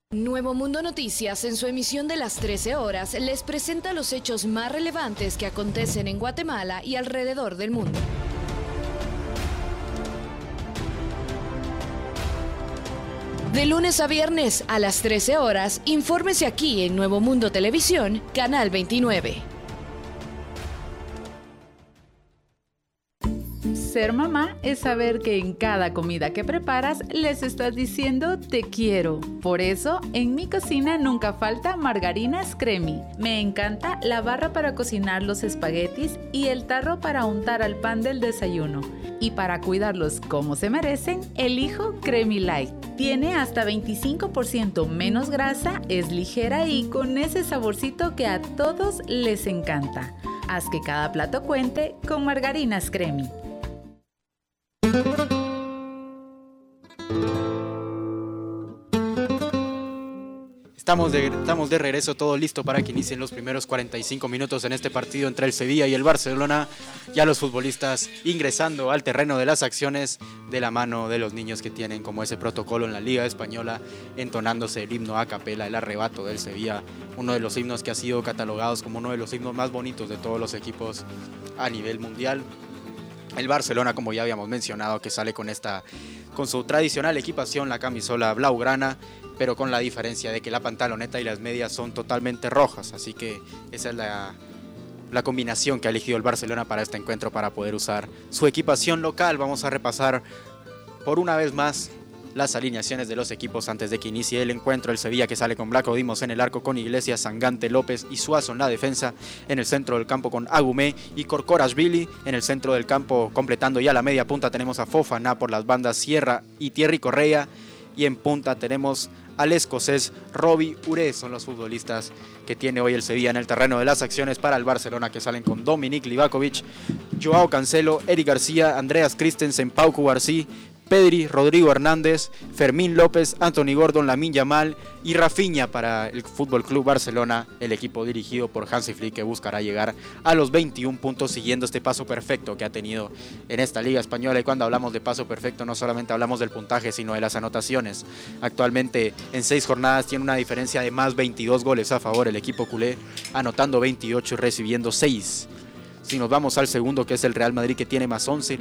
Nuevo Mundo Noticias, en su emisión de las 13 horas, les presenta los hechos más relevantes que acontecen en Guatemala y alrededor del mundo. De lunes a viernes a las 13 horas, infórmese aquí en Nuevo Mundo Televisión, Canal 29. Ser mamá es saber que en cada comida que preparas les estás diciendo te quiero. Por eso, en mi cocina nunca falta margarinas Cremi. Me encanta la barra para cocinar los espaguetis y el tarro para untar al pan del desayuno. Y para cuidarlos como se merecen, elijo Cremi Light. Tiene hasta 25% menos grasa, es ligera y con ese saborcito que a todos les encanta. Haz que cada plato cuente con margarinas Cremi. Estamos de regreso, todo listo para que inicien los primeros 45 minutos en este partido entre el Sevilla y el Barcelona. Ya los futbolistas ingresando al terreno de las acciones de la mano de los niños que tienen como ese protocolo en la Liga Española, entonándose el himno a capela, el arrebato del Sevilla, uno de los himnos que ha sido catalogados como uno de los himnos más bonitos de todos los equipos a nivel mundial. El Barcelona, como ya habíamos mencionado, que sale con su tradicional equipación, la camisola blaugrana, pero con la diferencia de que la pantaloneta y las medias son totalmente rojas, así que esa es la combinación que ha elegido el Barcelona para este encuentro, para poder usar su equipación local. Vamos a repasar por una vez más las alineaciones de los equipos antes de que inicie el encuentro. El Sevilla, que sale con Blanco Dimos en el arco, con Iglesias, Sangante, López y Suazo en la defensa. En el centro del campo con Agumé y Corcorashvili. En el centro del campo, completando ya la media punta, tenemos a Fofana, por las bandas Sierra y Thierry Correa. Y en punta tenemos al escocés Robbie Ure. Son los futbolistas que tiene hoy el Sevilla en el terreno de las acciones para el Barcelona, que salen con Dominik Livakovic, Joao Cancelo, Eric García, Andreas Christensen, Pau Cubarsí, Pedri, Rodrigo Hernández, Fermín López, Anthony Gordon, Lamine Yamal y Rafinha para el Fútbol Club Barcelona, el equipo dirigido por Hansi Flick, que buscará llegar a los 21 puntos siguiendo este paso perfecto que ha tenido en esta Liga Española. Y cuando hablamos de paso perfecto, no solamente hablamos del puntaje, sino de las anotaciones. Actualmente en 6 jornadas tiene una diferencia de más 22 goles a favor el equipo culé, anotando 28 y recibiendo 6. Si nos vamos al segundo, que es el Real Madrid, que tiene más 11,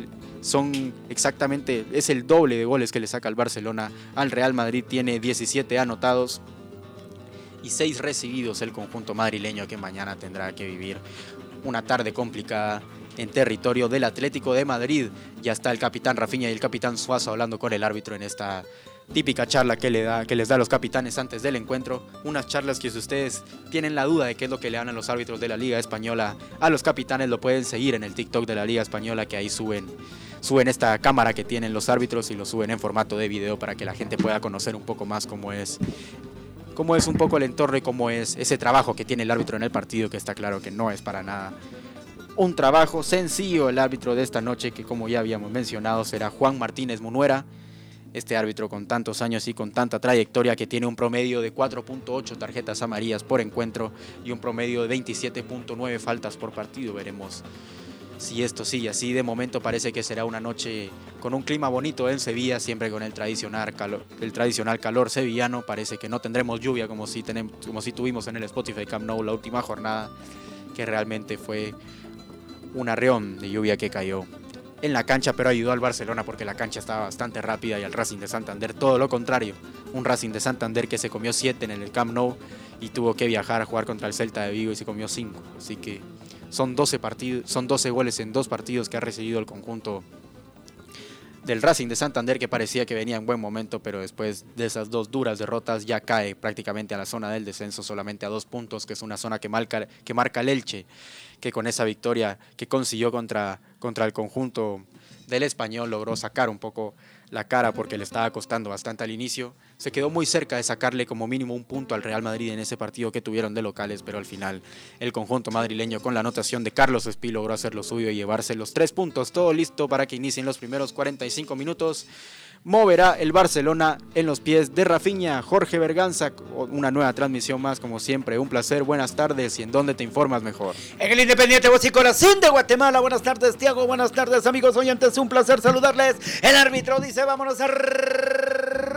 es el doble de goles que le saca el Barcelona al Real Madrid. Tiene 17 anotados y 6 recibidos el conjunto madrileño, que mañana tendrá que vivir una tarde complicada en territorio del Atlético de Madrid. Ya está el capitán Rafinha y el capitán Suazo hablando con el árbitro en esta típica charla que les da a los capitanes antes del encuentro. Unas charlas que, si ustedes tienen la duda de qué es lo que le dan a los árbitros de la Liga Española a los capitanes, lo pueden seguir en el TikTok de la Liga Española, que ahí suben esta cámara que tienen los árbitros y lo suben en formato de video para que la gente pueda conocer un poco más cómo es un poco el entorno y cómo es ese trabajo que tiene el árbitro en el partido, que está claro que no es para nada un trabajo sencillo. El árbitro de esta noche, que como ya habíamos mencionado, será Juan Martínez Munuera. Este árbitro con tantos años y con tanta trayectoria, que tiene un promedio de 4.8 tarjetas amarillas por encuentro y un promedio de 27.9 faltas por partido. Veremos si esto sigue así. De momento parece que será una noche con un clima bonito en Sevilla, siempre con el tradicional calor sevillano. Parece que no tendremos lluvia como si tuvimos en el Spotify Camp Nou la última jornada, que realmente fue un arreón de lluvia que cayó en la cancha, pero ayudó al Barcelona porque la cancha estaba bastante rápida, y al Racing de Santander todo lo contrario. Un Racing de Santander que se comió 7 en el Camp Nou y tuvo que viajar a jugar contra el Celta de Vigo y se comió 5. Así que son 12 goles en 2 partidos que ha recibido el conjunto del Racing de Santander, que parecía que venía en buen momento, pero después de esas 2 duras derrotas ya cae prácticamente a la zona del descenso, solamente a 2 puntos, que es una zona que marca el Elche, que con esa victoria que consiguió contra el conjunto del Español logró sacar un poco la cara, porque le estaba costando bastante al inicio. Se quedó muy cerca de sacarle como mínimo un punto al Real Madrid en ese partido que tuvieron de locales, pero al final el conjunto madrileño, con la anotación de Carlos Espí, logró hacer lo suyo y llevarse los 3 puntos. Todo listo para que inicien los primeros 45 minutos. Moverá el Barcelona en los pies de Rafinha. Jorge Berganza, una nueva transmisión más, como siempre, un placer. Buenas tardes, y en dónde te informas mejor. En el Independiente Voz y Corazón de Guatemala. Buenas tardes, Tiago. Buenas tardes, amigos oyentes. Un placer saludarles. El árbitro dice: vámonos arriba.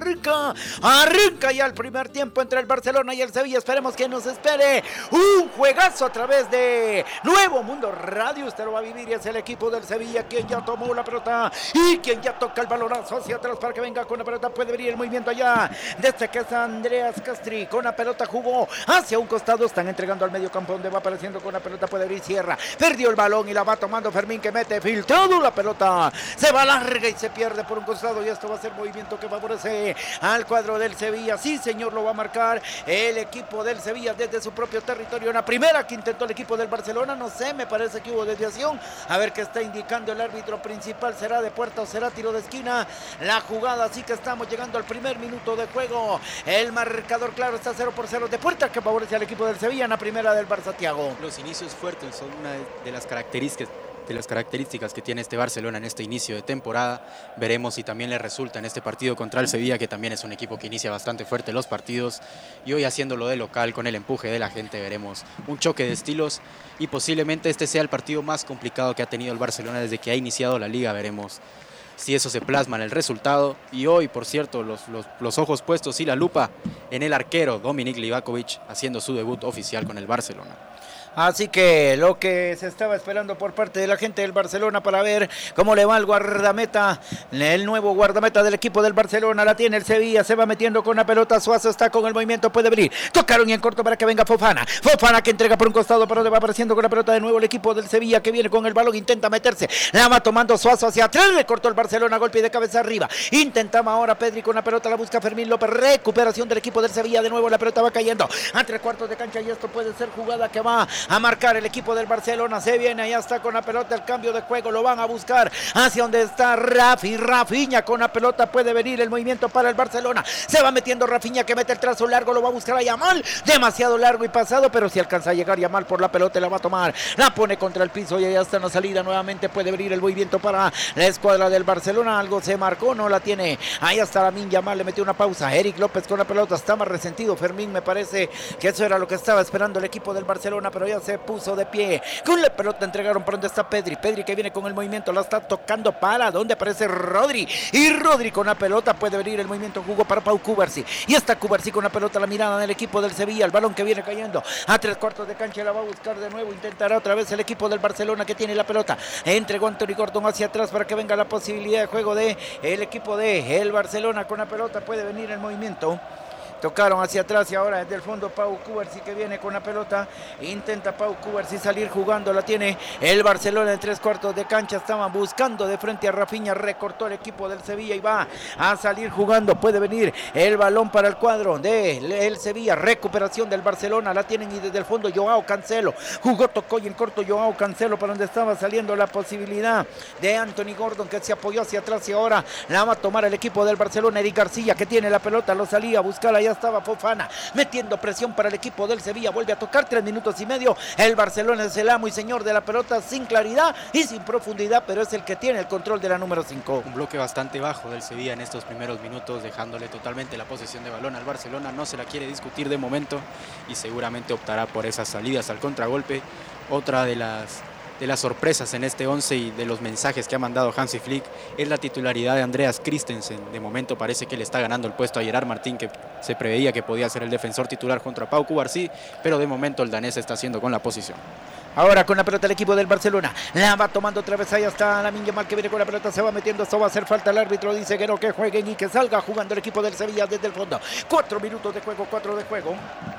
arranca ya el primer tiempo entre el Barcelona y el Sevilla. Esperemos que nos espere un juegazo a través de Nuevo Mundo Radio. Usted lo va a vivir y es el equipo del Sevilla quien ya tomó la pelota y quien ya toca el balonazo hacia atrás para que venga con la pelota. Puede venir el movimiento allá desde que es Andreas Castri con la pelota, jugó hacia un costado, están entregando al medio campo donde va apareciendo con la pelota. Puede venir Sierra, perdió el balón y la va tomando Fermín, que mete filtrado la pelota, se va larga y se pierde por un costado, y esto va a ser movimiento que favorece al cuadro del Sevilla. Sí, señor, lo va a marcar el equipo del Sevilla desde su propio territorio. Una primera que intentó el equipo del Barcelona, no sé, me parece que hubo desviación, a ver qué está indicando el árbitro principal, será de puerta o será tiro de esquina la jugada. Así que estamos llegando al primer minuto de juego, el marcador claro está 0-0 de puerta que favorece al equipo del Sevilla en la primera del Barça. Thiago, los inicios fuertes son una de las características que tiene este Barcelona en este inicio de temporada. Veremos si también le resulta en este partido contra el Sevilla, que también es un equipo que inicia bastante fuerte los partidos, y hoy haciéndolo de local con el empuje de la gente veremos un choque de estilos y posiblemente este sea el partido más complicado que ha tenido el Barcelona desde que ha iniciado la liga. Veremos si eso se plasma en el resultado. Y hoy, por cierto, los ojos puestos y la lupa en el arquero Dominik Livakovic, haciendo su debut oficial con el Barcelona. Así que lo que se estaba esperando por parte de la gente del Barcelona para ver cómo le va al guardameta, el nuevo guardameta del equipo del Barcelona, la tiene el Sevilla, se va metiendo con la pelota, Suazo está con el movimiento, puede venir, tocaron y en corto para que venga Fofana que entrega por un costado, pero le va apareciendo con la pelota de nuevo el equipo del Sevilla, que viene con el balón, intenta meterse, la va tomando Suazo hacia atrás, le cortó el Barcelona, golpe de cabeza arriba, intentaba ahora Pedri con la pelota, la busca Fermín López, recuperación del equipo del Sevilla, de nuevo la pelota va cayendo a 3/4 de cancha, y esto puede ser jugada que va a marcar el equipo del Barcelona. Se viene, allá está con la pelota, el cambio de juego, lo van a buscar hacia donde está Rafinha con la pelota, puede venir el movimiento para el Barcelona, se va metiendo Rafinha, que mete el trazo largo, lo va a buscar a Yamal, demasiado largo y pasado, pero si alcanza a llegar Yamal por la pelota, la va a tomar, la pone contra el piso y allá está en la salida, nuevamente puede venir el movimiento para la escuadra del Barcelona. Algo se marcó, no la tiene, ahí está Lamine Yamal, le metió una pausa, Eric López con la pelota, está más resentido Fermín, me parece que eso era lo que estaba esperando el equipo del Barcelona, pero ya se puso de pie, con la pelota entregaron por donde está Pedri que viene con el movimiento, la está tocando para donde aparece Rodri, y Rodri con la pelota, puede venir el movimiento, jugó para Pau Cubarsí, y está Cubarsí con la pelota, la mirada del equipo del Sevilla, el balón que viene cayendo a 3/4 de cancha, la va a buscar de nuevo, intentará otra vez el equipo del Barcelona, que tiene la pelota, entregó Anthony Gordon hacia atrás para que venga la posibilidad de juego de el equipo de el Barcelona con la pelota, puede venir el movimiento, tocaron hacia atrás y ahora desde el fondo Pau Cubarsí, que viene con la pelota, intenta Pau Cubarsí salir jugando, la tiene el Barcelona en 3/4 de cancha, estaban buscando de frente a Rafinha, recortó el equipo del Sevilla y va a salir jugando, puede venir el balón para el cuadro del Sevilla, recuperación del Barcelona, la tienen y desde el fondo Joao Cancelo, jugó, tocó y en corto Joao Cancelo para donde estaba saliendo la posibilidad de Anthony Gordon, que se apoyó hacia atrás y ahora la va a tomar el equipo del Barcelona. Eric García, que tiene la pelota, lo salía a buscar, allá estaba Fofana, metiendo presión para el equipo del Sevilla, vuelve a tocar, 3 minutos y medio, el Barcelona es el amo y señor de la pelota, sin claridad y sin profundidad, pero es el que tiene el control de la número 5. Un bloque bastante bajo del Sevilla en estos primeros minutos, dejándole totalmente la posesión de balón al Barcelona, no se la quiere discutir de momento y seguramente optará por esas salidas al contragolpe. Otra de las sorpresas en este 11 y de los mensajes que ha mandado Hansi Flick es la titularidad de Andreas Christensen. De momento parece que le está ganando el puesto a Gerard Martín, que se preveía que podía ser el defensor titular contra Pau Cubarsí, pero de momento el danés está haciendo con la posición. Ahora con la pelota el equipo del Barcelona, la va tomando otra vez, ahí está Lamine Yamal, que viene con la pelota, se va metiendo, esto va a hacer falta, el árbitro dice que no, que jueguen y que salga jugando el equipo del Sevilla desde el fondo. 4 minutos de juego, 4 de juego.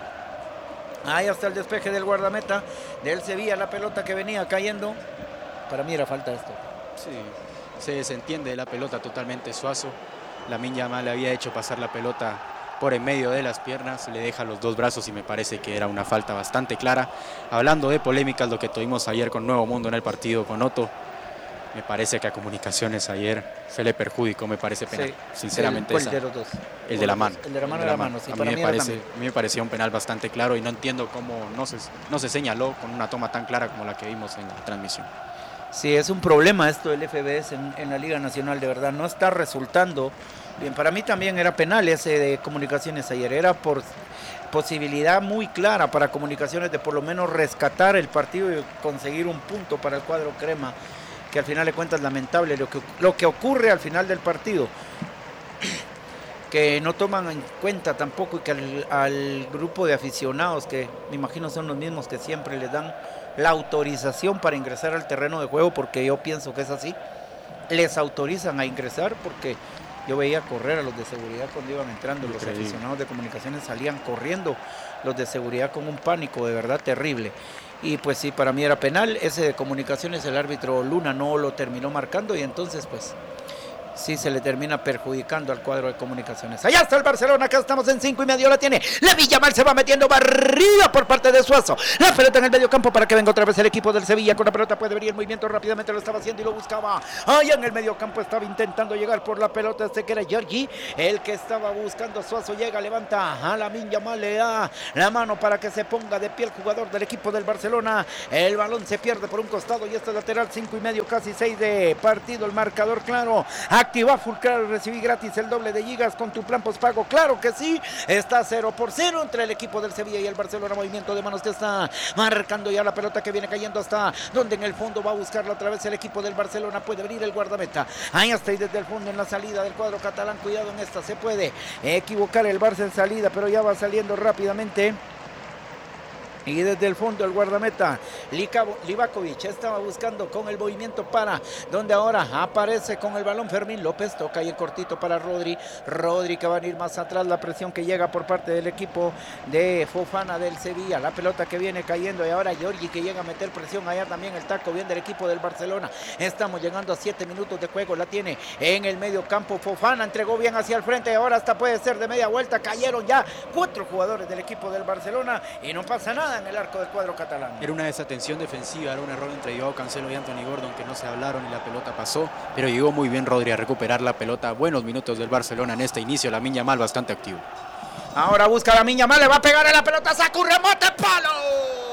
Ahí está el despeje del guardameta del Sevilla, la pelota que venía cayendo. Para mí era falta esto. Sí, se desentiende de la pelota totalmente Suazo. Lamine Yamal le había hecho pasar la pelota por en medio de las piernas, le deja los dos brazos y me parece que era una falta bastante clara. Hablando de polémicas, lo que tuvimos ayer con Nuevo Mundo en el partido con Otto, me parece que a Comunicaciones ayer se le perjudicó, me parece penal. Sí, sinceramente, el de los dos. El de la mano. El de la mano, sí, a mí me parecía un penal bastante claro y no entiendo cómo no se señaló con una toma tan clara como la que vimos en la transmisión. Sí, es un problema esto del FBS en la Liga Nacional, de verdad, no está resultando bien. Para mí también era penal ese de Comunicaciones ayer, era por posibilidad muy clara para Comunicaciones de por lo menos rescatar el partido y conseguir un punto para el cuadro crema, que al final de cuentas lamentable lo que ocurre al final del partido. que no toman en cuenta tampoco y que al grupo de aficionados, que me imagino son los mismos que siempre les dan la autorización para ingresar al terreno de juego, porque yo pienso que es así, les autorizan a ingresar porque yo veía correr a los de seguridad cuando iban entrando, los aficionados de Comunicaciones salían corriendo, los de seguridad con un pánico de verdad terrible. Y pues sí, para mí era penal, ese de Comunicaciones el árbitro Luna no lo terminó marcando y entonces pues sí se le termina perjudicando al cuadro de Comunicaciones. Allá está el Barcelona, acá estamos en 5:30, la tiene la Villamal, se va metiendo barrida por parte de Suazo, la pelota en el medio campo para que venga otra vez el equipo del Sevilla, con la pelota puede venir el movimiento, rápidamente lo estaba haciendo y lo buscaba, allá en el medio campo estaba intentando llegar por la pelota, que era Giorgi, el que estaba buscando Suazo, llega, levanta a Lamine Yamal, le da la mano para que se ponga de pie el jugador del equipo del Barcelona, el balón se pierde por un costado y este lateral, 5:30, casi 6 de partido, el marcador claro, activa full, claro, recibí gratis el doble de gigas con tu plan postpago, claro que sí, está 0-0 entre el equipo del Sevilla y el Barcelona, movimiento de manos que está marcando ya la pelota que viene cayendo hasta donde en el fondo va a buscarla otra vez el equipo del Barcelona, puede venir el guardameta, ahí está y desde el fondo en la salida del cuadro catalán, cuidado en esta, se puede equivocar el Barça en salida, pero ya va saliendo rápidamente. Y desde el fondo el guardameta Livakovic estaba buscando con el movimiento para donde ahora aparece con el balón Fermín López, toca ahí en cortito para Rodri que va a ir más atrás, la presión que llega por parte del equipo de Fofana del Sevilla, la pelota que viene cayendo y ahora Giorgi que llega a meter presión, allá también el taco bien del equipo del Barcelona, estamos llegando a 7 minutos de juego, la tiene en el medio campo Fofana, entregó bien hacia el frente y ahora hasta puede ser de media vuelta, cayeron ya 4 jugadores del equipo del Barcelona y no pasa nada en el arco del cuadro catalán. Era una desatención defensiva, era un error entre Joao Cancelo y Anthony Gordon que no se hablaron y la pelota pasó, pero llegó muy bien Rodri a recuperar la pelota. Buenos minutos del Barcelona en este inicio, Lamine Yamal bastante activo. Ahora busca Lamine Yamal, le va a pegar a la pelota, saca un remate, palo.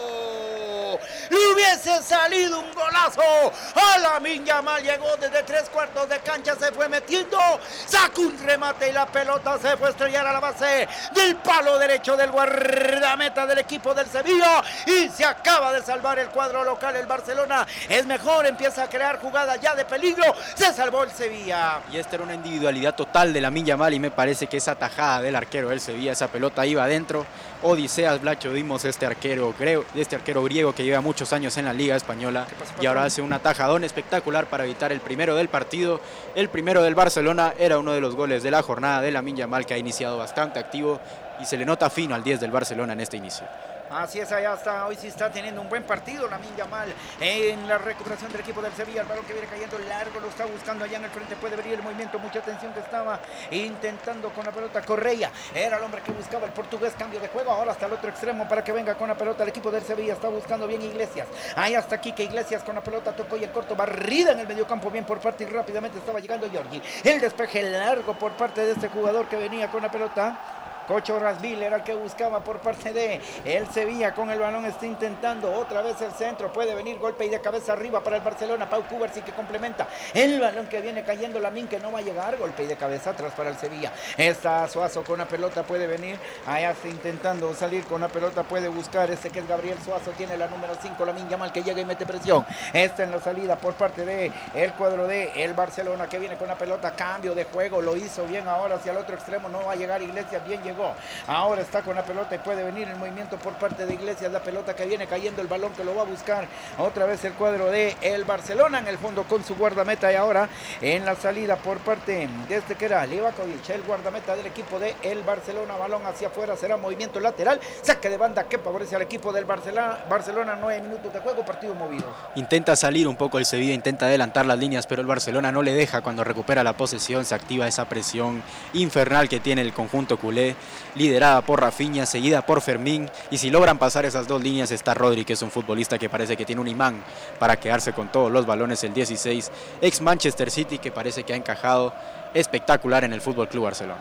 Le hubiese salido un golazo a Lamine Yamal, llegó desde 3/4 de cancha, se fue metiendo, sacó un remate y la pelota se fue a estrellar a la base del palo derecho del guardameta del equipo del Sevilla y se acaba de salvar el cuadro local. El Barcelona es mejor, empieza a crear jugadas ya de peligro, se salvó el Sevilla. Y esta era una individualidad total de Lamine Yamal y me parece que esa tajada del arquero del Sevilla, esa pelota iba adentro. Odiseas Blacho Dimos, este arquero griego que lleva muchos años en la Liga Española y ahora hace un atajadón espectacular para evitar el primero del partido. El primero del Barcelona era uno de los goles de la jornada de Lamine Yamal, que ha iniciado bastante activo y se le nota fino al 10 del Barcelona en este inicio. Así es, allá está, hoy sí está teniendo un buen partido Lamine Yamal en la recuperación del equipo del Sevilla, el balón que viene cayendo largo, lo está buscando allá en el frente, puede venir el movimiento, mucha atención que estaba intentando con la pelota Correa, era el hombre que buscaba el portugués, cambio de juego, ahora hasta el otro extremo para que venga con la pelota el equipo del Sevilla, está buscando bien Iglesias, ahí hasta aquí que Iglesias con la pelota tocó y el corto, barrida en el mediocampo, bien por parte y rápidamente estaba llegando Giorgi, el despeje largo por parte de este jugador que venía con la pelota. Cocho Rasville era el que buscaba por parte de el Sevilla con el balón, está intentando otra vez el centro, puede venir golpe y de cabeza arriba para el Barcelona, Pau Cubarsí que complementa el balón que viene cayendo, Lamine que no va a llegar, golpe y de cabeza atrás para el Sevilla, está Suazo con la pelota, puede venir, allá está intentando salir con la pelota, puede buscar este que es Gabriel Suazo, tiene la número 5, Lamine Yamal que llega y mete presión, está en la salida por parte de el cuadro de el Barcelona que viene con la pelota, cambio de juego, lo hizo bien ahora hacia el otro extremo, no va a llegar Iglesias, bien llegó. Ahora está con la pelota y puede venir el movimiento por parte de Iglesias, la pelota que viene cayendo, el balón que lo va a buscar otra vez el cuadro de el Barcelona en el fondo con su guardameta y ahora en la salida por parte de este que era Livakovic, el guardameta del equipo de el Barcelona, balón hacia afuera, será movimiento lateral, saque de banda que favorece al equipo del Barcelona, 9 minutos de juego, partido movido. Intenta salir un poco el Sevilla, intenta adelantar las líneas, pero el Barcelona no le deja. Cuando recupera la posesión se activa esa presión infernal que tiene el conjunto culé, liderada por Rafinha, seguida por Fermín, y si logran pasar esas dos líneas está Rodri, que es un futbolista que parece que tiene un imán para quedarse con todos los balones, el 16, ex Manchester City, que parece que ha encajado espectacular en el Fútbol Club Barcelona.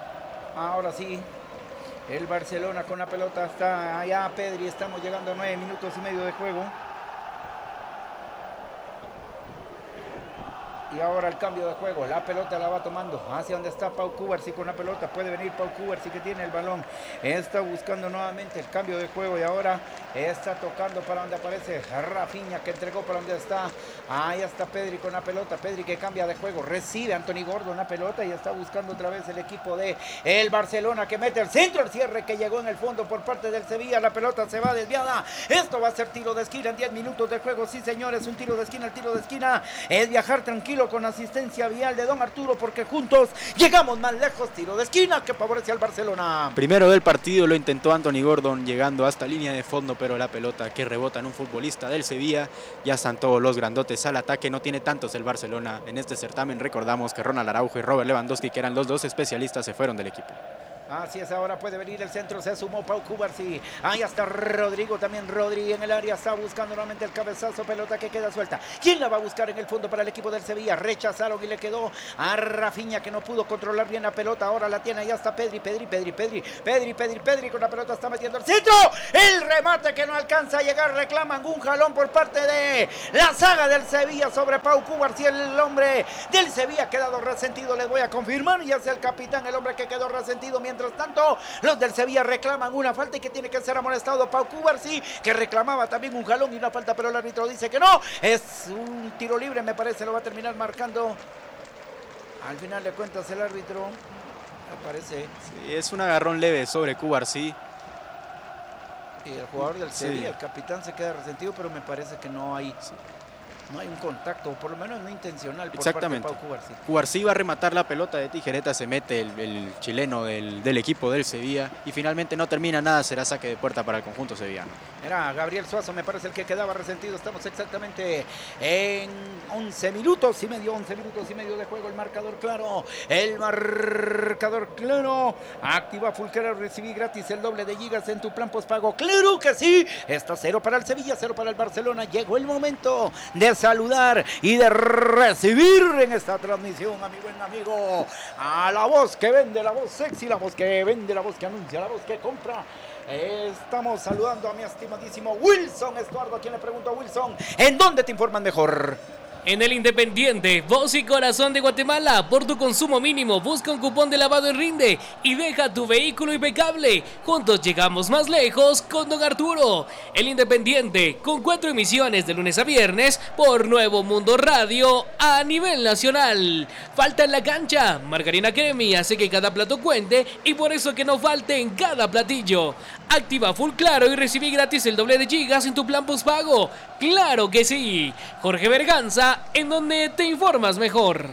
Ahora sí, el Barcelona con la pelota está allá, Pedri, estamos llegando a 9 minutos y medio de juego. Y ahora el cambio de juego, la pelota la va tomando hacia donde está Pau Cubarsí con la pelota, puede venir Pau Cubarsí que tiene el balón, está buscando nuevamente el cambio de juego y ahora está tocando para donde aparece Rafinha que entregó para donde está, ahí está Pedri con la pelota, Pedri que cambia de juego, recibe Anthony Gordon la pelota y está buscando otra vez el equipo de el Barcelona que mete el centro, el cierre que llegó en el fondo por parte del Sevilla, la pelota se va desviada, esto va a ser tiro de esquina en 10 minutos de juego, sí señores, un tiro de esquina, el tiro de esquina es viajar tranquilo con asistencia vial de don Arturo porque juntos llegamos más lejos, tiro de esquina que favorece al Barcelona. Primero del partido lo intentó Anthony Gordon llegando hasta línea de fondo, pero la pelota que rebota en un futbolista del Sevilla, ya están todos los grandotes al ataque, no tiene tantos el Barcelona en este certamen, recordamos que Ronald Araujo y Robert Lewandowski, que eran los dos especialistas, se fueron del equipo. Así es, ahora puede venir el centro, se sumó Pau Cubarsí, ahí está Rodrigo, también Rodri en el área, está buscando nuevamente el cabezazo, pelota que queda suelta, ¿quién la va a buscar en el fondo para el equipo del Sevilla? Rechazaron y le quedó a Rafinha que no pudo controlar bien la pelota, ahora la tiene, ya está Pedri con la pelota está metiendo el centro, el remate que no alcanza a llegar, reclaman un jalón por parte de la saga del Sevilla sobre Pau Cubarsí, el hombre del Sevilla ha quedado resentido, les voy a confirmar, y es el capitán, el hombre que quedó resentido. Mientras tanto, los del Sevilla reclaman una falta y que tiene que ser amonestado Pau Cubarsí, que reclamaba también un jalón y una falta, pero el árbitro dice que no, es un tiro libre, me parece, lo va a terminar marcando. Al final de cuentas el árbitro, me parece. Sí, es un agarrón leve sobre Cubarsí. Y el jugador del Sevilla, el capitán, se queda resentido, pero me parece que no hay... No hay un contacto, por lo menos no intencional por parte de Pau Cubarsí. Cubarsí va a rematar la pelota de tijereta, se mete el chileno del equipo del Sevilla y finalmente no termina nada, será saque de puerta para el conjunto sevillano. Era Gabriel Suazo, me parece el que quedaba resentido. Estamos exactamente en 11 minutos y medio de juego. El marcador claro, activa full claro, recibí gratis el doble de gigas en tu plan postpago. Claro que sí, está 0 para el Sevilla, 0 para el Barcelona. Llegó el momento de saludar y de recibir en esta transmisión a mi buen amigo, a la voz que vende, la voz sexy, la voz que vende, la voz que anuncia, la voz que compra. Estamos saludando a mi estimadísimo Wilson Estuardo, a quien le pregunto a Wilson, ¿en dónde te informan mejor? En el Independiente, voz y corazón de Guatemala, por tu consumo mínimo, busca un cupón de lavado en Rinde y deja tu vehículo impecable. Juntos llegamos más lejos con Don Arturo. El Independiente, con 4 emisiones de lunes a viernes por Nuevo Mundo Radio a nivel nacional. Falta en la cancha, margarina Cremi hace que cada plato cuente y por eso que no falte en cada platillo. Activa Full Claro y recibí gratis el doble de gigas en tu plan postpago. ¡Claro que sí! Jorge Berganza, en donde te informas mejor.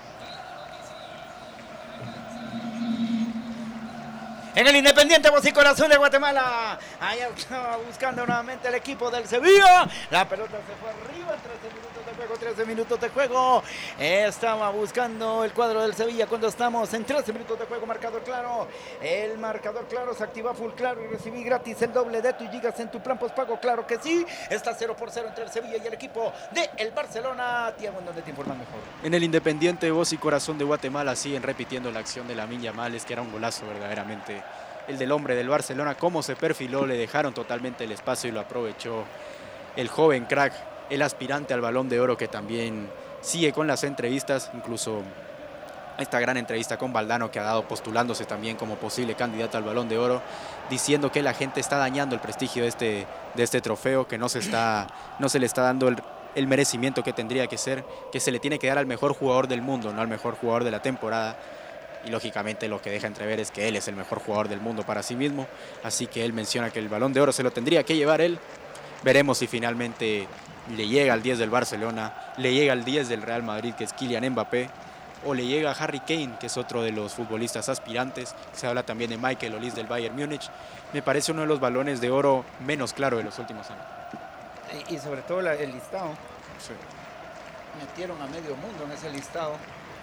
En el Independiente, voz y corazón de Guatemala. Ahí estaba buscando nuevamente el equipo del Sevilla. La pelota se fue arriba, 13 minutos de juego. Estaba buscando el cuadro del Sevilla cuando estamos en 13 minutos de juego. Marcador claro. El marcador claro se activa full claro y recibí gratis el doble de tus gigas en tu plan postpago. Claro que sí. Está 0-0 entre el Sevilla y el equipo del Barcelona. Tiago, ¿en dónde te informan mejor? En el Independiente, voz y corazón de Guatemala siguen repitiendo la acción de Lamine Yamal, que era un golazo verdaderamente. El del hombre del Barcelona, cómo se perfiló, le dejaron totalmente el espacio y lo aprovechó el joven crack, el aspirante al Balón de Oro, que también sigue con las entrevistas, incluso esta gran entrevista con Valdano que ha dado postulándose también como posible candidato al Balón de Oro, diciendo que la gente está dañando el prestigio de este trofeo, que no se le está dando el merecimiento que tendría que ser, que se le tiene que dar al mejor jugador del mundo, no al mejor jugador de la temporada. Y lógicamente lo que deja entrever es que él es el mejor jugador del mundo para sí mismo, así que él menciona que el Balón de Oro se lo tendría que llevar él. Veremos si finalmente le llega al 10 del Barcelona, le llega al 10 del Real Madrid, que es Kylian Mbappé, o le llega a Harry Kane, que es otro de los futbolistas aspirantes. Se habla también de Michael Olise del Bayern Múnich. Me parece uno de los Balones de Oro menos claro de los últimos años. Y sobre todo el listado. Sí. Metieron a medio mundo en ese listado.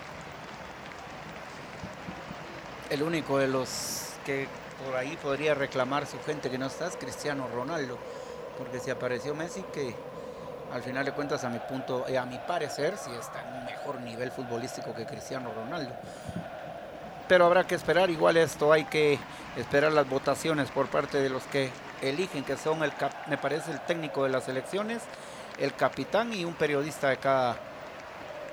El único de los que por ahí podría reclamar su gente que no está es Cristiano Ronaldo, porque si apareció Messi, que al final de cuentas a mi parecer sí está en un mejor nivel futbolístico que Cristiano Ronaldo. Pero habrá que esperar, igual esto hay que esperar las votaciones por parte de los que eligen, que son me parece el técnico de las selecciones, el capitán y un periodista de cada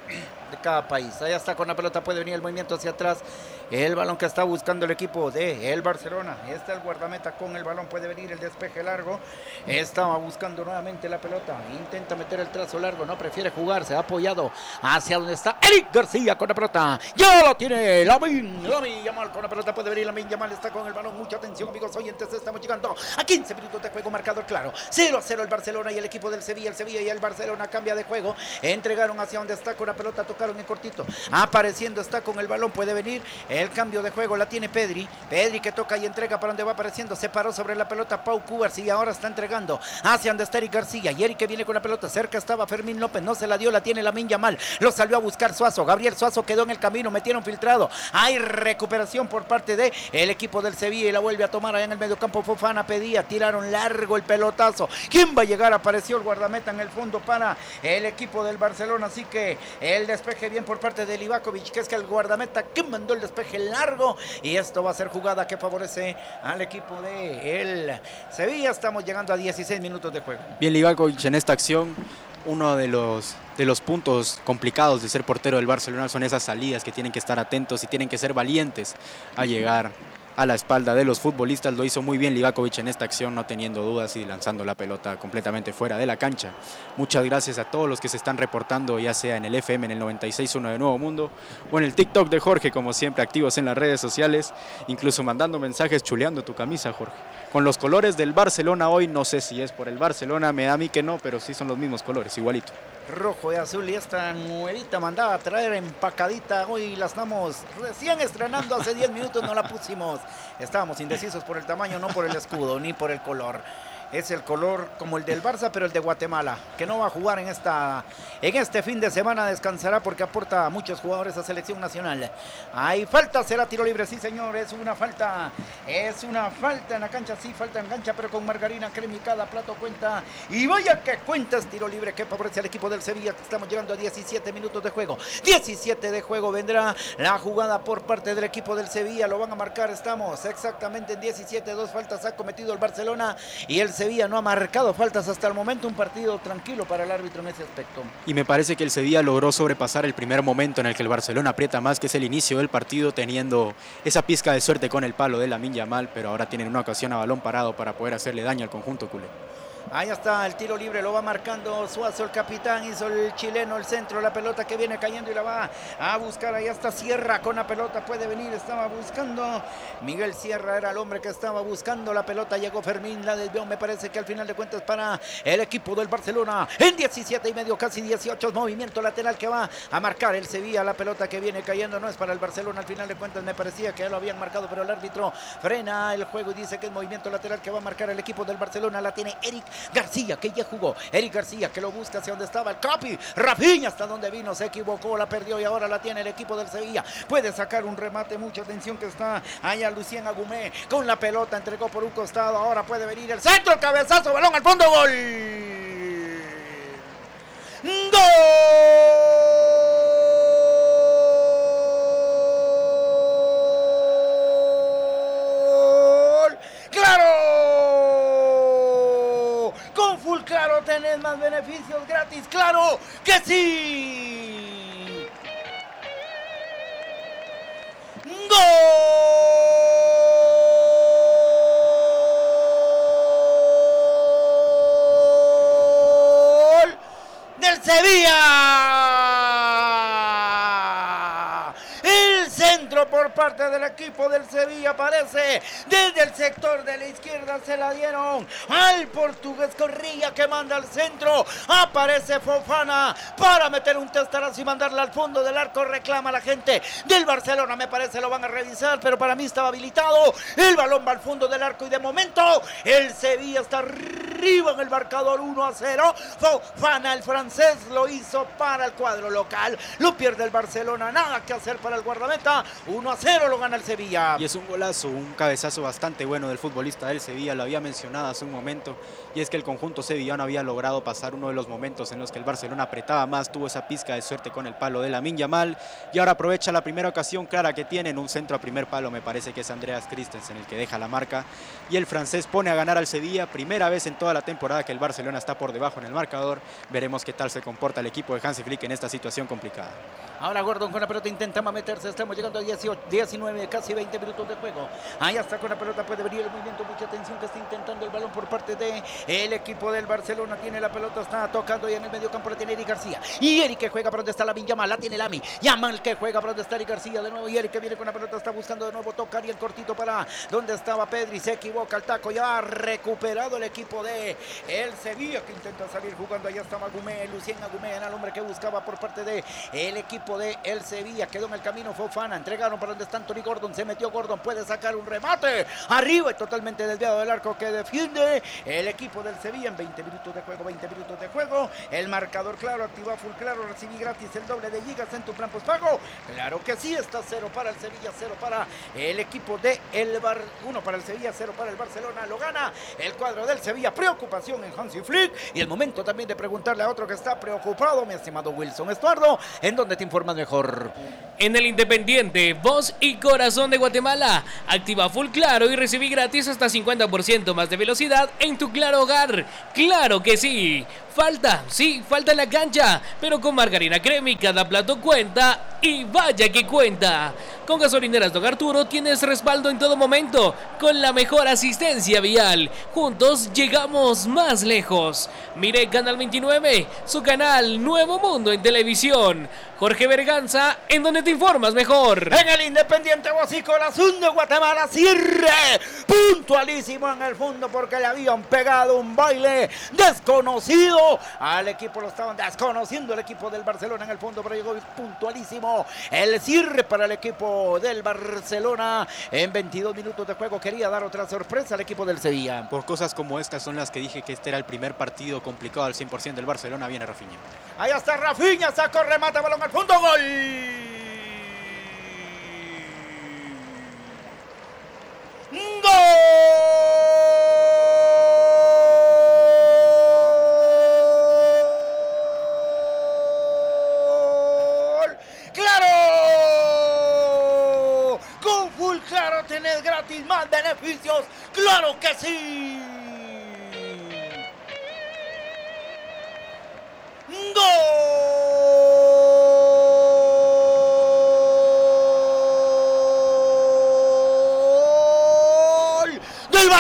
de cada país. Allá está con la pelota, puede venir el movimiento hacia atrás. El balón que está buscando el equipo de el Barcelona. Está el guardameta con el balón, puede venir el despeje largo. Estaba buscando nuevamente la pelota. Intenta meter el trazo largo, no prefiere jugar. Se ha apoyado hacia donde está Eric García con la pelota. Ya lo tiene Lamine Yamal con la pelota. Puede venir Lamine Yamal, está con el balón. Mucha atención, amigos oyentes. Estamos llegando a 15 minutos de juego, marcador claro. 0-0 el Barcelona y el equipo del Sevilla. El Sevilla y el Barcelona cambia de juego. Entregaron hacia donde está con la pelota. Tocaron en cortito. Apareciendo está con el balón. Puede venir el cambio de juego. La tiene Pedri. Pedri que toca y entrega para donde va apareciendo. Se paró sobre la pelota Pau Cubas y ahora está entregando hacia donde está Eric García. Y Eric que viene con la pelota. Cerca estaba Fermín López. No se la dio. La tiene Lamine Yamal. Lo salió a buscar Suazo. Gabriel Suazo quedó en el camino. Metieron filtrado. Hay recuperación por parte de el equipo del Sevilla y la vuelve a tomar allá en el mediocampo. Fofana pedía. Tiraron largo el pelotazo. ¿Quién va a llegar? Apareció el guardameta en el fondo para el equipo del Barcelona. Así que el despeje bien por parte de Livakovic, que es que el guardameta que mandó el despeje largo. Y esto va a ser jugada que favorece al equipo de el Sevilla. Estamos llegando a 16 minutos de juego. Bien Livakovic en esta acción. Uno de los puntos complicados de ser portero del Barcelona son esas salidas que tienen que estar atentos y tienen que ser valientes a llegar a la espalda de los futbolistas. Lo hizo muy bien Livakovic en esta acción, no teniendo dudas y lanzando la pelota completamente fuera de la cancha. Muchas gracias a todos los que se están reportando, ya sea en el FM, en el 96.1 de Nuevo Mundo, o en el TikTok de Jorge, como siempre, activos en las redes sociales, incluso mandando mensajes, chuleando tu camisa, Jorge. Con los colores del Barcelona hoy, no sé si es por el Barcelona, me da a mí que no, pero sí son los mismos colores, igualito. Rojo y azul, y esta nuevita mandada a traer empacadita. Hoy la estamos recién estrenando, hace 10 minutos no la pusimos. Estábamos indecisos por el tamaño, no por el escudo, ni por el color. Es el color como el del Barça, pero el de Guatemala, que no va a jugar en este fin de semana. Descansará porque aporta a muchos jugadores a selección nacional. Hay falta, será tiro libre, sí señor, es una falta en la cancha, sí, falta en cancha, pero con margarina crema, cada plato cuenta, y vaya que cuenta, es tiro libre que favorece al equipo del Sevilla. Estamos llegando a 17 minutos de juego, 17 de juego, vendrá la jugada por parte del equipo del Sevilla, lo van a marcar, estamos exactamente en 17, 2 faltas ha cometido el Barcelona, y el Sevilla no ha marcado faltas hasta el momento. Un partido tranquilo para el árbitro en ese aspecto. Y me parece que el Sevilla logró sobrepasar el primer momento en el que el Barcelona aprieta más, que es el inicio del partido, teniendo esa pizca de suerte con el palo de Lamine Yamal, pero ahora tienen una ocasión a balón parado para poder hacerle daño al conjunto culé. Ahí está el tiro libre, lo va marcando Suazo, el capitán, hizo el chileno, el centro, la pelota que viene cayendo y la va a buscar. Ahí está Sierra con la pelota, puede venir, estaba buscando. Miguel Sierra era el hombre que estaba buscando la pelota, llegó Fermín, la desvió, me parece que al final de cuentas para el equipo del Barcelona. En 17 y medio, casi 18, movimiento lateral que va a marcar el Sevilla. La pelota que viene cayendo no es para el Barcelona, al final de cuentas me parecía que ya lo habían marcado, pero el árbitro frena el juego y dice que es movimiento lateral que va a marcar el equipo del Barcelona. La tiene Eric García, que ya jugó. Eric García, que lo busca hacia donde estaba el Capi. Rafinha, hasta donde vino, se equivocó, la perdió y ahora la tiene el equipo del Sevilla. Puede sacar un remate, mucha atención que está allá Lucien Agumé con la pelota, entregó por un costado, ahora puede venir el centro, el cabezazo, balón al fondo, gol. ¡Gol! Claro, tenés más beneficios gratis, claro que sí. ¡Gol del Sevilla! El centro por parte del equipo del Sevilla aparece desde el sector de la izquierda, se la dieron al portugués Correa que manda al centro, aparece Fofana para meter un testarazo y mandarla al fondo del arco, reclama la gente del Barcelona, me parece lo van a revisar, pero para mí estaba habilitado, el balón va al fondo del arco y de momento el Sevilla está arriba en el marcador 1-0, Fofana el francés lo hizo para el cuadro local, lo pierde el Barcelona, nada que hacer para el guardameta, 1-0 lo gana el Sevilla. Y es un golazo, un cabezazo bastante bueno del futbolista del Sevilla, lo había mencionado hace un momento, y es que el conjunto sevillano había logrado pasar uno de los momentos en los que el Barcelona apretaba más, tuvo esa pizca de suerte con el palo de Lamine Yamal, y ahora aprovecha la primera ocasión clara que tienen, un centro a primer palo, me parece que es Andreas Christensen el que deja la marca, y el francés pone a ganar al Sevilla, primera vez en toda la temporada que el Barcelona está por debajo en el marcador, veremos qué tal se comporta el equipo de Hansi Flick en esta situación complicada. Ahora Gordon con la pelota intentaba meterse. Estamos llegando a 18, 19, casi 20 minutos de juego. Ahí está con la pelota, puede venir el movimiento. Mucha atención que está intentando el balón por parte del equipo del Barcelona. Tiene la pelota, está tocando y en el medio campo la tiene Eric García. Y Eric que juega para donde está Lamine Yamal. La tiene Lami. Yamal que juega para donde está Eric García de nuevo. Y Eric que viene con la pelota, está buscando de nuevo tocar y el cortito para donde estaba Pedri. Se equivoca el taco. Ya ha recuperado el equipo de el Sevilla que intenta salir jugando. Allá estaba Agumé, Lucien Agumé era el hombre que buscaba por parte de el equipo de el Sevilla. Quedó en el camino Fofana. Entregaron para donde está Anthony Gordon. Se metió Gordon. Puede sacar un remate. Arriba y totalmente desviado del arco que defiende el equipo del Sevilla en 20 minutos de juego. 20 minutos de juego. El marcador claro. Activa full claro. Recibí gratis el doble de gigas en tu plan postpago. Claro que sí. Está 0 para el Sevilla. 0 para el equipo de el Bar. 1 para el Sevilla. 0 para el Barcelona. Lo gana el cuadro del Sevilla. Preocupación en Hansi Flick. Y el momento también de preguntarle a otro que está preocupado, mi estimado Wilson Estuardo, ¿en dónde te informas mejor? En el Independiente, voz y corazón de Guatemala. Activa full claro y recibí gratis hasta 50% más de velocidad en tu Claro Hogar. ¡Claro que sí! Falta en la cancha, pero con margarina Cremi cada plato cuenta y vaya que cuenta. Con gasolineras Don Arturo tienes respaldo en todo momento, con la mejor asistencia vial. Juntos llegamos más lejos. Mire Canal 29, su canal Nuevo Mundo en televisión. Jorge Berganza, en donde te informas mejor. En el Independiente voz y corazón de Guatemala, cierre puntualísimo en el fondo porque le habían pegado un baile desconocido al equipo, lo estaban desconociendo el equipo del Barcelona en el fondo, pero llegó puntualísimo el cierre para el equipo del Barcelona en 22 minutos de juego. Quería dar otra sorpresa al equipo del Sevilla. Por cosas como estas son las que dije que este era el primer partido complicado al 100% del Barcelona. Viene Rafinha. Ahí está Rafinha, sacó, remata, balón al fondo, gol. ¡Gol! ¡Claro! Con full claro tenés gratis más beneficios. ¡Claro que sí! ¡Gol del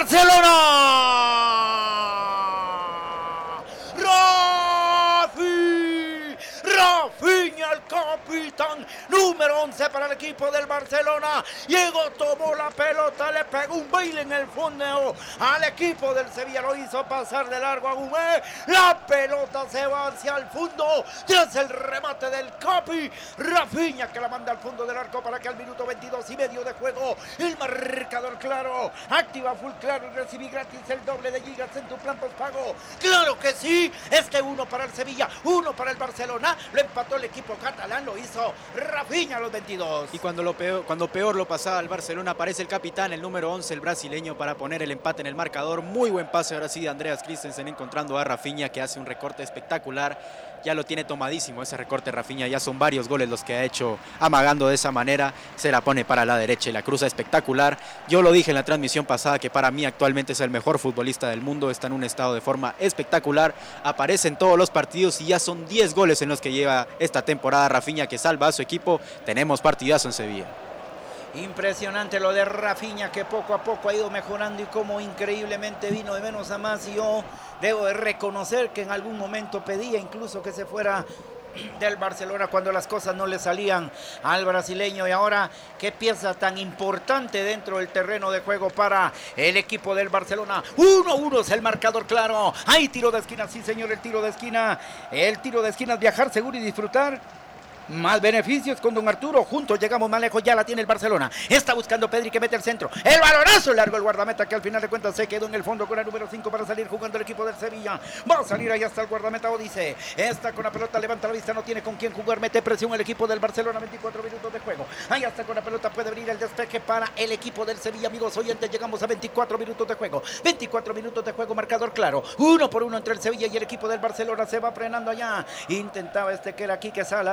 Barcelona! Rafinha, el capitán número 11 para el equipo del Barcelona. Llegó, tomó la pelota, le pegó un baile en el fondo al equipo del Sevilla. Lo hizo pasar de largo a Gumé. La pelota se va hacia el fondo tras el remate del Capi. Rafinha que la manda al fondo del arco para que al minuto 22 y medio de juego el marcador claro. Activa full claro y recibí gratis el doble de gigas en tu plan postpago. Claro que sí. 1 para el Sevilla, 1 para el Barcelona. Lo empató el equipo catalán, lo hizo Rafinha a los 22. Y cuando peor lo pasaba al Barcelona, aparece el capitán, el número 11, el brasileño, para poner el empate en el marcador. Muy buen pase ahora sí de Andreas Christensen encontrando a Rafinha, que hace un recorte espectacular. Ya lo tiene tomadísimo ese recorte Rafinha, ya son varios goles los que ha hecho amagando de esa manera. Se la pone para la derecha y la cruza espectacular. Yo lo dije en la transmisión pasada que para mí actualmente es el mejor futbolista del mundo. Está en un estado de forma espectacular, aparece en todos los partidos y ya son 10 goles en los que lleva esta temporada Rafinha, que salva a su equipo. Tenemos partidazo en Sevilla. Impresionante lo de Rafinha, que poco a poco ha ido mejorando y como increíblemente vino de menos a más. Y yo debo de reconocer que en algún momento pedía incluso que se fuera del Barcelona cuando las cosas no le salían al brasileño. Y ahora qué pieza tan importante dentro del terreno de juego para el equipo del Barcelona. 1-1 es el marcador claro. Hay tiro de esquina, sí señor, el tiro de esquina. El tiro de esquina es viajar seguro y disfrutar. Más beneficios con Don Arturo. Juntos llegamos más lejos. Ya la tiene el Barcelona. Está buscando Pedri que mete el centro. El balonazo largo, el guardameta que al final de cuentas se quedó en el fondo con el número 5 para salir jugando el equipo del Sevilla. Va a salir ahí hasta el guardameta Odise. Está con la pelota, levanta la vista, no tiene con quién jugar. Mete presión el equipo del Barcelona. 24 minutos de juego. Ahí está con la pelota, puede venir el despeje para el equipo del Sevilla. Amigos oyentes, llegamos a 24 minutos de juego. 24 minutos de juego, marcador claro. 1-1 entre el Sevilla y el equipo del Barcelona. Se va frenando allá. Intentaba que era Quique Salas con la pelota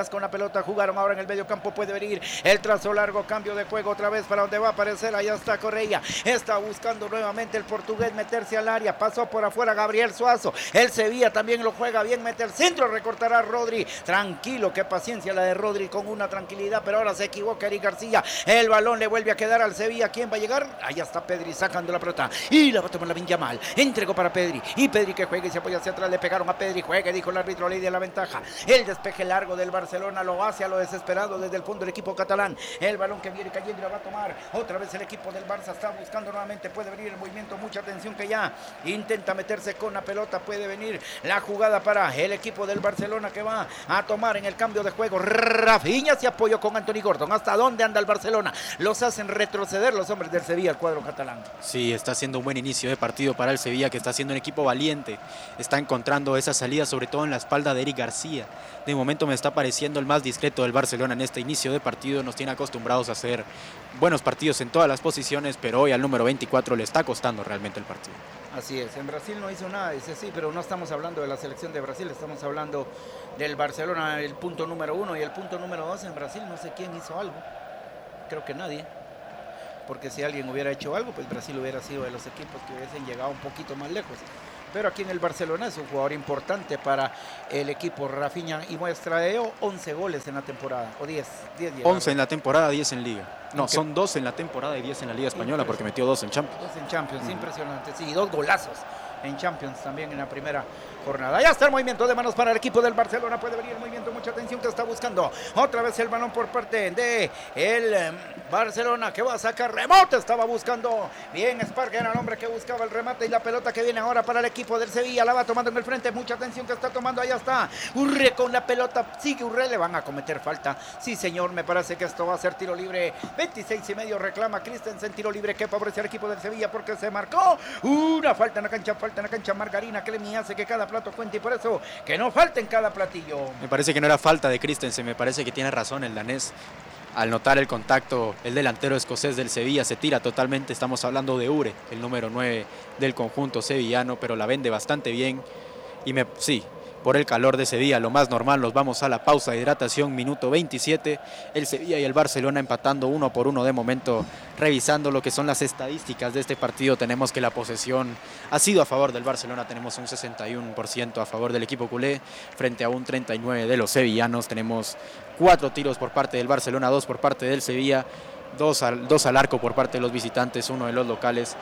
pelota, jugaron ahora en el medio campo, puede venir el trazo largo, cambio de juego otra vez para donde va a aparecer, allá está Correa, está buscando nuevamente el portugués meterse al área, pasó por afuera Gabriel Suazo, el Sevilla también lo juega bien, mete el centro, recortará Rodri, tranquilo, qué paciencia la de Rodri con una tranquilidad, pero ahora se equivoca Eric García, el balón le vuelve a quedar al Sevilla, ¿quién va a llegar? Allá está Pedri sacando la pelota y la va a tomar Lamine Yamal, entregó para Pedri y Pedri que juega y se apoya hacia atrás, le pegaron a Pedri, juegue, dijo el árbitro, ley de la ventaja, el despeje largo del Barcelona lo hace a lo desesperado desde el fondo del equipo catalán, el balón que viene cayendo y la va a tomar, otra vez el equipo del Barça está buscando nuevamente, puede venir el movimiento, mucha atención que ya intenta meterse con la pelota, puede venir la jugada para el equipo del Barcelona que va a tomar en el cambio de juego, Rafinha se apoyó con Anthony Gordon, ¿hasta dónde anda el Barcelona? Los hacen retroceder los hombres del Sevilla, el cuadro catalán. Sí, está haciendo un buen inicio de partido para el Sevilla, que está siendo un equipo valiente, está encontrando esa salida sobre todo en la espalda de Eric García. De momento me está pareciendo el más discreto del Barcelona en este inicio de partido, nos tiene acostumbrados a hacer buenos partidos en todas las posiciones, pero hoy al número 24 le está costando realmente el partido. Así es, en Brasil no hizo nada, dice sí, pero no estamos hablando de la selección de Brasil, estamos hablando del Barcelona, el punto número 1 y el punto número 2 en Brasil, no sé quién hizo algo, creo que nadie, porque si alguien hubiera hecho algo, pues Brasil hubiera sido de los equipos que hubiesen llegado un poquito más lejos. Pero aquí en el Barcelona es un jugador importante para el equipo, Rafinha, y muestra de ello 11 goles en la temporada, o 10 11 en la temporada, 10 en Liga. No, son 2 en la temporada y 10 en la Liga Española porque metió 2 en Champions. 2 en Champions, impresionante, sí, 2 golazos en Champions también en la primera jornada. Ya está el movimiento de manos para el equipo del Barcelona, puede venir el movimiento, mucha atención que está buscando otra vez el balón por parte de el Barcelona que va a sacar remote, estaba buscando bien Esparga, era el hombre que buscaba el remate y la pelota que viene ahora para el equipo del Sevilla, la va tomando en el frente, mucha atención que está tomando, allá está Urre con la pelota, sigue Urre, le van a cometer falta, sí señor, me parece que esto va a ser tiro libre, 26.5 reclama Christensen, tiro libre que favorece al equipo del Sevilla porque se marcó una falta en la cancha, Margarina Clemi hace que cada plato cuente y por eso que no falte en cada platillo. Me parece que no era falta de Christensen, me parece que tiene razón el danés. Al notar el contacto, el delantero escocés del Sevilla se tira totalmente, estamos hablando de Ure, el número 9 del conjunto sevillano, pero la vende bastante bien y sí, por el calor de Sevilla, lo más normal, nos vamos a la pausa de hidratación, minuto 27, el Sevilla y el Barcelona empatando 1-1 de momento, revisando lo que son las estadísticas de este partido, tenemos que la posesión ha sido a favor del Barcelona, tenemos un 61% a favor del equipo culé, frente a un 39% de los sevillanos, tenemos 4 tiros por parte del Barcelona, 2 por parte del Sevilla, 2 al arco por parte de los visitantes, 1 de los locales.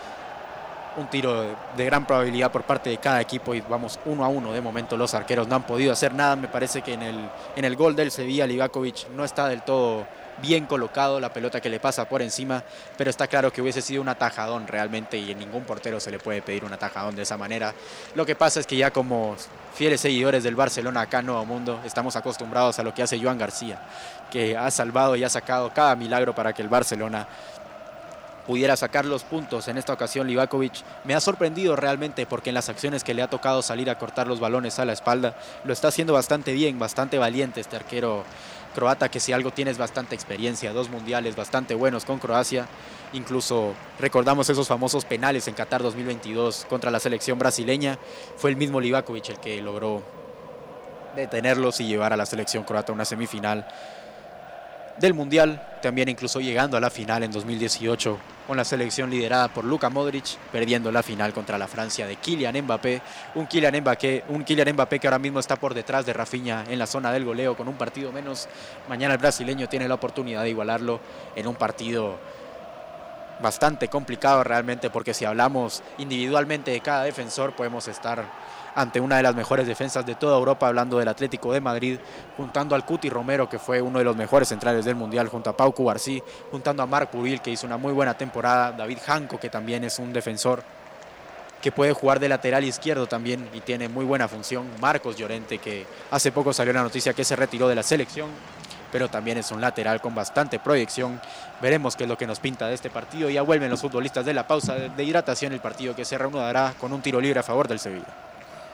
Un tiro de gran probabilidad por parte de cada equipo y vamos 1-1 de momento, los arqueros no han podido hacer nada, me parece que en el gol del Sevilla Livakovic no está del todo bien colocado, la pelota que le pasa por encima, pero está claro que hubiese sido un atajadón realmente y en ningún portero se le puede pedir un atajadón de esa manera. Lo que pasa es que ya como fieles seguidores del Barcelona acá en Nuevo Mundo estamos acostumbrados a lo que hace Joan García, que ha salvado y ha sacado cada milagro para que el Barcelona pudiera sacar los puntos. En esta ocasión Livakovic me ha sorprendido realmente porque en las acciones que le ha tocado salir a cortar los balones a la espalda lo está haciendo bastante bien, bastante valiente este arquero croata que si algo tiene es bastante experiencia, 2 mundiales bastante buenos con Croacia, incluso recordamos esos famosos penales en Qatar 2022 contra la selección brasileña, fue el mismo Livakovic el que logró detenerlos y llevar a la selección croata a una semifinal del Mundial, también incluso llegando a la final en 2018 con la selección liderada por Luka Modric, perdiendo la final contra la Francia de Kylian Mbappé, un Kylian Mbappé que ahora mismo está por detrás de Rafinha en la zona del goleo con un partido menos. Mañana el brasileño tiene la oportunidad de igualarlo en un partido bastante complicado realmente, porque si hablamos individualmente de cada defensor podemos estar ante una de las mejores defensas de toda Europa, hablando del Atlético de Madrid, juntando al Cuti Romero, que fue uno de los mejores centrales del Mundial, junto a Pau Cubarsí, juntando a Marc Buril, que hizo una muy buena temporada, David Janko, que también es un defensor que puede jugar de lateral izquierdo también y tiene muy buena función, Marcos Llorente, que hace poco salió la noticia que se retiró de la selección, pero también es un lateral con bastante proyección. Veremos qué es lo que nos pinta de este partido. Ya vuelven los futbolistas de la pausa de hidratación, el partido que se reanudará con un tiro libre a favor del Sevilla.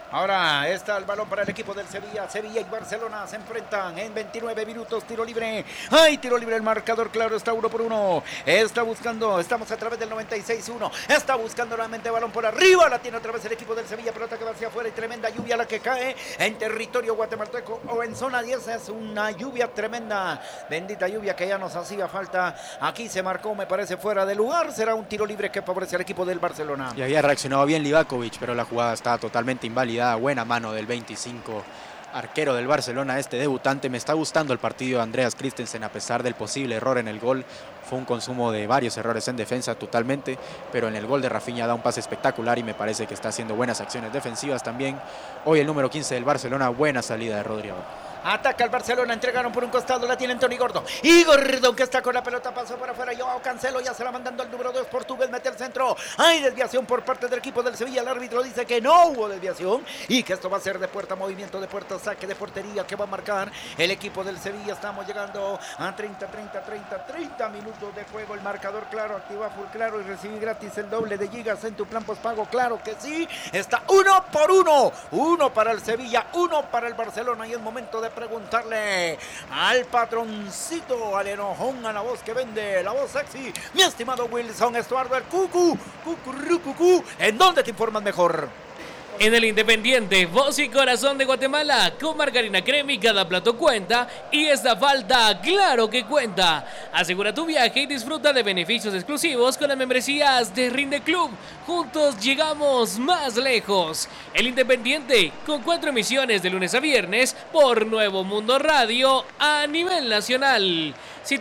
Ahora está el balón para el equipo del Sevilla. Sevilla y Barcelona se enfrentan en 29 minutos. Tiro libre. ¡Ay, tiro libre! El marcador claro está 1-1. Está buscando, estamos a través del 96-1. Está buscando nuevamente balón por arriba. La tiene otra vez el equipo del Sevilla. Pelota que va hacia afuera y tremenda lluvia la que cae en territorio guatemalteco o en zona 10. Es una lluvia tremenda. Bendita lluvia que ya nos hacía falta. Aquí se marcó, me parece, fuera de lugar. Será un tiro libre que favorece al equipo del Barcelona. Y había reaccionado bien Livakovic, pero la jugada estaba totalmente inválida. Buena mano del 25, arquero del Barcelona, este debutante. Me está gustando el partido de Andreas Christensen a pesar del posible error en el gol. Fue un consumo de varios errores en defensa totalmente, pero en el gol de Rafinha da un pase espectacular y me parece que está haciendo buenas acciones defensivas también. Hoy el número 15 del Barcelona, buena salida de Rodri. Ataca el Barcelona, entregaron por un costado, la tiene Toni Gordon. Y Gordon que está con la pelota, pasó por afuera, Joao Cancelo ya se la mandando al número 2, portugués, mete el centro. Hay desviación por parte del equipo del Sevilla, el árbitro dice que no hubo desviación y que esto va a ser de puerta, movimiento de puerta, saque de portería que va a marcar el equipo del Sevilla. Estamos llegando a 30 minutos de juego, el marcador claro, activa full claro y recibí gratis el doble de gigas en tu plan postpago, claro que sí. Está 1-1, 1 para el Sevilla, 1 para el Barcelona y es momento de preguntarle al patroncito, al enojón, a la voz que vende, la voz sexy, mi estimado Wilson Estuardo, el cucu, ¿en dónde te informas mejor? En el Independiente, voz y corazón de Guatemala, con margarina Cremi cada plato cuenta y esta falta, claro que cuenta. Asegura tu viaje y disfruta de beneficios exclusivos con las membresías de Rinde Club. Juntos llegamos más lejos. El Independiente, con 4 emisiones de lunes a viernes por Nuevo Mundo Radio a nivel nacional. Si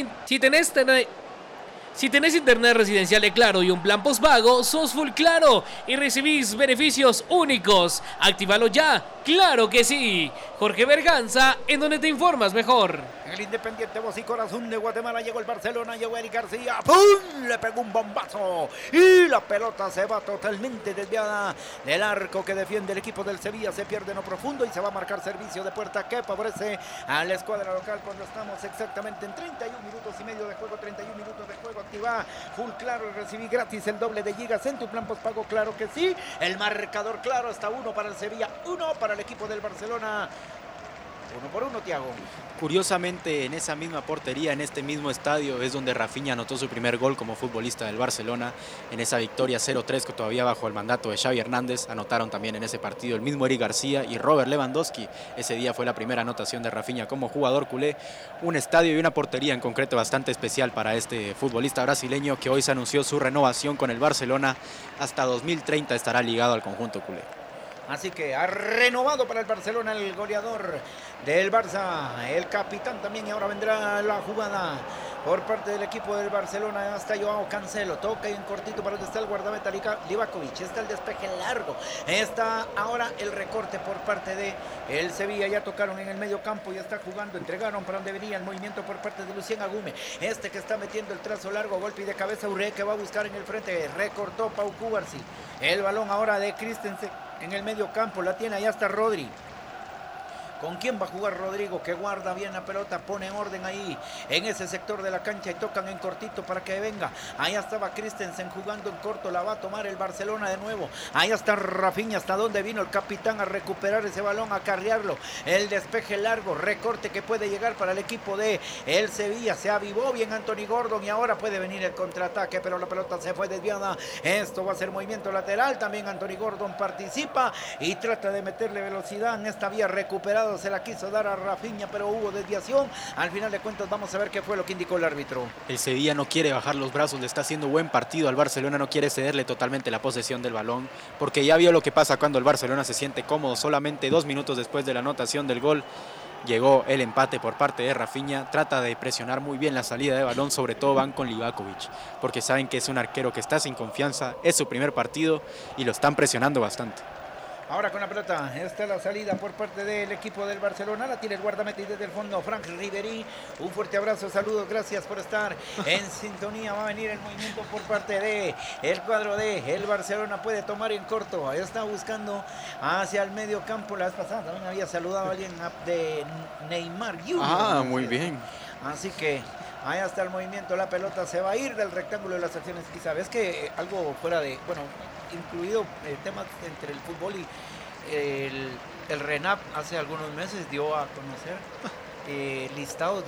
tenés internet residencial de Claro y un plan postpago, sos full Claro y recibís beneficios únicos. Actívalo ya, claro que sí. Jorge Berganza, en donde te informas mejor. En el Independiente, voz y corazón de Guatemala, llegó el Barcelona, llegó Eric García, ¡pum! Le pegó un bombazo y la pelota se va totalmente desviada del arco que defiende el equipo del Sevilla. Se pierde en lo profundo y se va a marcar servicio de puerta que favorece a la escuadra local cuando estamos exactamente en 31 minutos y medio de juego, 31 minutos de juego. Activa full claro y recibí gratis el doble de gigas en tu plan postpago, claro que sí. El marcador claro está 1 para el Sevilla, 1 para el equipo del Barcelona. 1-1, Thiago. Curiosamente, en esa misma portería, en este mismo estadio, es donde Rafinha anotó su primer gol como futbolista del Barcelona. En esa victoria 0-3 que todavía bajo el mandato de Xavi Hernández, anotaron también en ese partido el mismo Eric García y Robert Lewandowski. Ese día fue la primera anotación de Rafinha como jugador culé. Un estadio y una portería en concreto bastante especial para este futbolista brasileño que hoy se anunció su renovación con el Barcelona. Hasta 2030 estará ligado al conjunto culé. Así que ha renovado para el Barcelona el goleador del Barça, el capitán también, y ahora vendrá la jugada por parte del equipo del Barcelona. Hasta Joao Cancelo, toca y en cortito para donde está el guardameta Livakovic, está el despeje largo, está ahora el recorte por parte de el Sevilla. Ya tocaron en el medio campo y está jugando, entregaron para donde venía el movimiento por parte de Lucien Agume, este que está metiendo el trazo largo, golpe y de cabeza Uré que va a buscar en el frente, recortó Pau Cubarsí, el balón ahora de Christensen en el medio campo, la tiene, allá está Rodri. ¿Con quién va a jugar Rodrigo? Que guarda bien la pelota, pone orden ahí en ese sector de la cancha y tocan en cortito para que venga. Ahí estaba Christensen jugando en corto, la va a tomar el Barcelona de nuevo. Ahí está Rafinha, hasta donde vino el capitán a recuperar ese balón, a carrearlo. El despeje largo, recorte que puede llegar para el equipo de el Sevilla. Se avivó bien Anthony Gordon y ahora puede venir el contraataque, pero la pelota se fue desviada. Esto va a ser movimiento lateral. También Anthony Gordon participa y trata de meterle velocidad en esta vía recuperada. Se la quiso dar a Rafinha, pero hubo desviación. Al final de cuentas vamos a ver qué fue lo que indicó el árbitro. El Sevilla no quiere bajar los brazos, le está haciendo buen partido al Barcelona, no quiere cederle totalmente la posesión del balón, porque ya vio lo que pasa cuando el Barcelona se siente cómodo. Solamente 2 minutos después de la anotación del gol llegó el empate por parte de Rafinha. Trata de presionar muy bien la salida de balón, sobre todo van con Livakovic, porque saben que es un arquero que está sin confianza, es su primer partido y lo están presionando bastante. Ahora con la pelota, esta es la salida por parte del equipo del Barcelona, la tiene el guardameta y desde el fondo Franck Ribéry. Un fuerte abrazo, saludos, gracias por estar en sintonía. Va a venir el movimiento por parte de el cuadro de el Barcelona, puede tomar en corto, ahí está buscando hacia el medio campo. La vez pasada también había saludado a alguien de Neymar Junior. Ah, muy bien. Así que ahí está el movimiento, la pelota se va a ir del rectángulo de las acciones. Quizá ves que algo fuera de, bueno, incluido temas entre el fútbol el RENAP hace algunos meses dio a conocer listados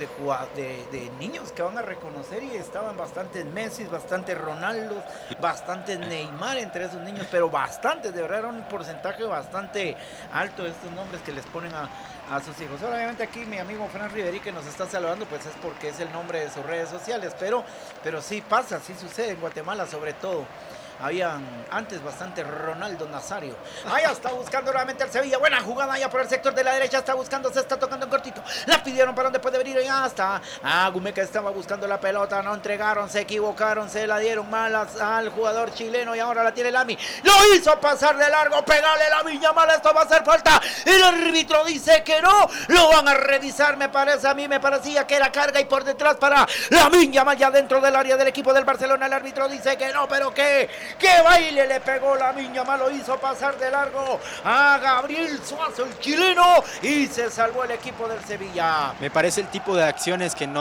de niños que van a reconocer y estaban bastantes Messi, bastantes Ronaldo, bastantes Neymar entre esos niños, pero bastantes, de verdad era un porcentaje bastante alto de estos nombres que les ponen a sus hijos. Obviamente aquí mi amigo Fran Riveri que nos está saludando, pues es porque es el nombre de sus redes sociales, pero sí pasa, sí sucede en Guatemala sobre todo. Habían antes bastante Ronaldo Nazario. Allá está buscando nuevamente el Sevilla. Buena jugada allá por el sector de la derecha. Está buscando, se está tocando en cortito. La pidieron para donde puede venir. Ya está. Gumeca estaba buscando la pelota. No entregaron, se equivocaron, se la dieron mal al jugador chileno. Y ahora la tiene Lami. Lo hizo pasar de largo. Pegale Lamine Yamal. Esto va a hacer falta. El árbitro dice que no. Lo van a revisar, me parece. A mí me parecía que era carga y por detrás para Lamine Yamal ya dentro del área del equipo del Barcelona. El árbitro dice que no, pero que ¡qué baile le pegó Lamine Yamal! Lo hizo pasar de largo a Gabriel Suazo, el chileno, y se salvó el equipo del Sevilla. Me parece el tipo de acciones que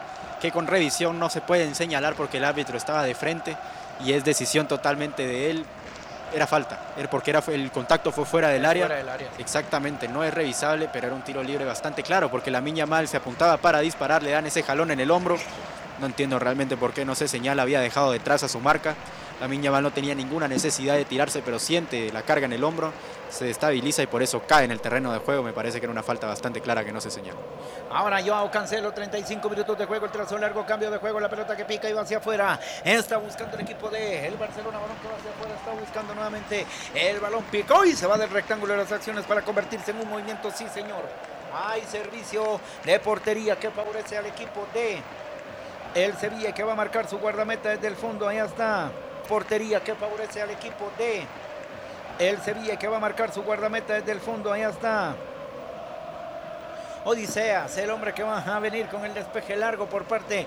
con revisión no se pueden señalar porque el árbitro estaba de frente y es decisión totalmente de él. Era falta, porque el contacto fue fuera del área. Exactamente, no es revisable, pero era un tiro libre bastante claro porque Lamine Yamal se apuntaba para disparar, le dan ese jalón en el hombro. No entiendo realmente por qué no se señala, había dejado detrás a su marca. Lamine Yamal no tenía ninguna necesidad de tirarse, pero siente la carga en el hombro, se estabiliza y por eso cae en el terreno de juego. Me parece que era una falta bastante clara que no se señala. Ahora Joao Cancelo, 35 minutos de juego, el trazo largo, cambio de juego, la pelota que pica y va hacia afuera. Está buscando el equipo de el Barcelona, balón que va hacia afuera, está buscando nuevamente el balón, picó y se va del rectángulo de las acciones para convertirse en un movimiento, sí señor. Hay servicio de portería que favorece al equipo de el Sevilla, que va a marcar su guardameta desde el fondo. Ahí está, portería que favorece al equipo de el Sevilla, que va a marcar su guardameta desde el fondo. Ahí está Odiseas, el hombre que va a venir con el despeje largo por parte